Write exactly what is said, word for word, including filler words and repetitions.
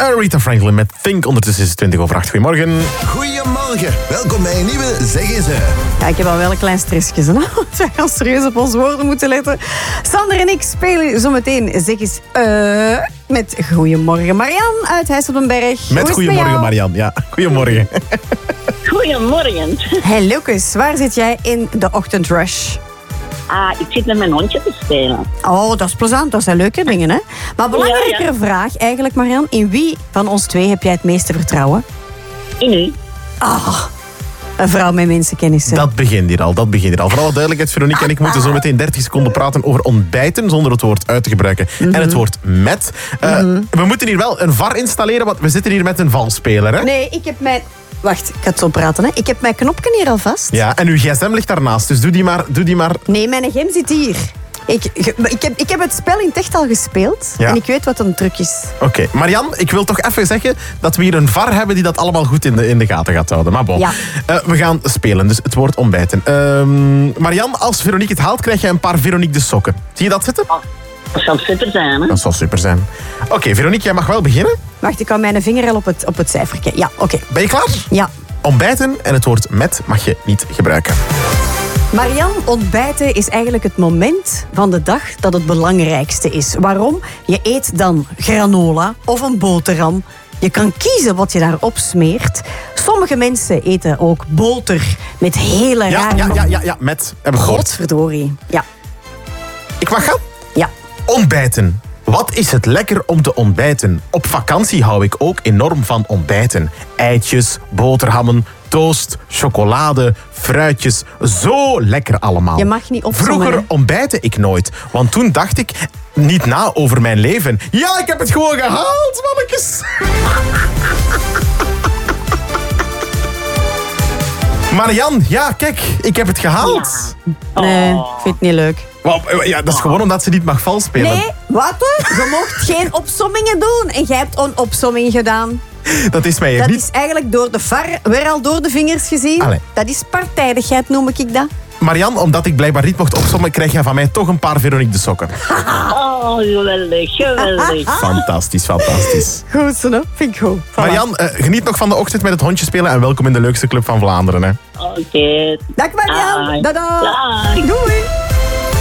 Aretha Franklin met Think. Ondertussen is het twintig over acht. Goedemorgen. Goedemorgen. Welkom bij een nieuwe Zeg eens. Ja, ik heb al wel een klein stressje. Hè? We gaan serieus op onze woorden moeten letten. Sander en ik spelen zometeen Zeg eens uh, met Goedemorgen Marian uit Heijs op den Berg. Met Goedemorgen Marian, ja. Goedemorgen. Goedemorgen. Hey Lucas, waar zit jij in de ochtendrush? Ah, ik zit met mijn hondje te spelen. Oh, dat is plezant. Dat zijn leuke dingen, hè? Maar belangrijkere ja, ja. vraag eigenlijk, Marian. In wie van ons twee heb jij het meeste vertrouwen? In u. Ah, een vrouw met mensenkennis. Dat begint hier al, dat begint hier al. Voor alle duidelijkheid, Veronique en ik moeten zo meteen dertig seconden praten over ontbijten, zonder het woord uit te gebruiken. Mm-hmm. En het woord met. Uh, mm-hmm. We moeten hier wel een V A R installeren, want we zitten hier met een valspeler, hè? Nee, ik heb mijn... Wacht, ik ga het zo praten. Hè. Ik heb mijn knopje hier al vast. Ja, en uw gsm ligt daarnaast, dus doe die maar... Doe die maar... Nee, mijn gsm zit hier. Ik, ik, heb, ik heb het spel in het echt al gespeeld. Ja. En ik weet wat een truc is. Oké, okay. Marian, ik wil toch even zeggen dat we hier een V A R hebben die dat allemaal goed in de, in de gaten gaat houden. Maar bon, ja. uh, we gaan spelen, dus het woord ontbijten. Uh, Marian, als Veronique het haalt, krijg jij een paar Veronique de sokken. Zie je dat zitten? Oh, dat zal super zijn, hè? Dat zal super zijn. Oké, okay, Veronique, jij mag wel beginnen. Wacht, ik hou mijn vinger al op het, op het cijfertje. Ja, oké. Okay. Ben je klaar? Ja. Ontbijten en het woord met mag je niet gebruiken. Marian, ontbijten is eigenlijk het moment van de dag dat het belangrijkste is. Waarom? Je eet dan granola of een boterham. Je kan kiezen wat je daarop smeert. Sommige mensen eten ook boter met hele ja, rare... Ja, ja, ja, ja, met. Godverdorie. Ja. Ik mag gaan? Ja. Ontbijten. Wat is het lekker om te ontbijten? Op vakantie hou ik ook enorm van ontbijten. Eitjes, boterhammen, toast, chocolade, fruitjes. Zo lekker allemaal. Je mag niet opzommen. Vroeger ontbijtte ik nooit, want toen dacht ik niet na over mijn leven. Ja, ik heb het gewoon gehaald, mannetjes. Marian, ja, kijk, ik heb het gehaald. Ja. Nee, ik vind het niet leuk. Well, ja, dat is gewoon omdat ze niet mag vals spelen. Nee, wat? Je mocht geen opsommingen doen. En jij hebt een opsomming gedaan. Dat is mij Dat niet... is eigenlijk door de V A R weer al door de vingers gezien. Allee. Dat is partijdigheid, noem ik dat. Marian, omdat ik blijkbaar niet mocht opsommen, krijg jij van mij toch een paar Veronique de sokken. Oh, geweldig, geweldig. Fantastisch, fantastisch. Goed zo, vind ik goed. Voilà. Marian, uh, geniet nog van de ochtend met het hondje spelen en welkom in de leukste club van Vlaanderen. Oké. Okay. Dag Marian. Dada. Doei.